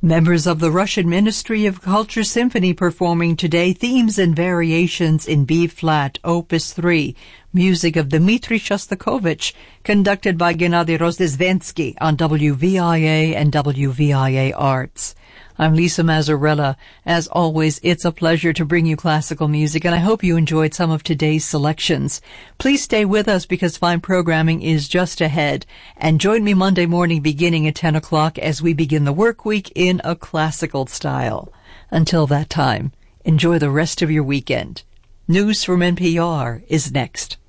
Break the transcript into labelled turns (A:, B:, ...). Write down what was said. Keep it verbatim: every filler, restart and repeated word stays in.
A: Members of the Russian Ministry of Culture Symphony performing today Themes and Variations in B-flat, Opus three, music of Dmitri Shostakovich, conducted by Gennady Rozdesvensky on W V I A and W V I A Arts. I'm Lisa Mazzarella. As always, it's a pleasure to bring you classical music, and I hope you enjoyed some of today's selections. Please stay with us because fine programming is just ahead. And join me Monday morning beginning at ten o'clock as we begin the work week in a classical style. Until that time, enjoy the rest of your weekend. News from N P R is next.